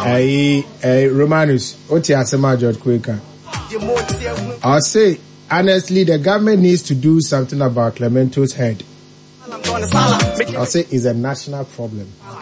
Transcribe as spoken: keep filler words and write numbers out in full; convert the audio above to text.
Hey, hey, Romanus, what's your Asema George Quaker? I'll say, honestly, the government needs to do something about Clemento's head. I'll say it's a national problem.